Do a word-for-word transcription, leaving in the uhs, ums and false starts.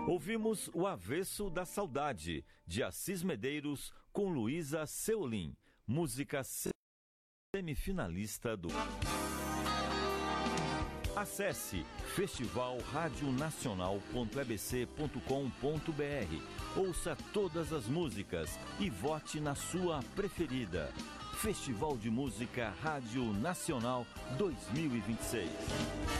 Ouvimos O Avesso da Saudade, de Assis Medeiros, com Luísa Seulin, música semifinalista do... Acesse festival radio nacional ponto e b c ponto com ponto b r, ouça todas as músicas e vote na sua preferida. Festival de Música Rádio Nacional dois mil e vinte e seis.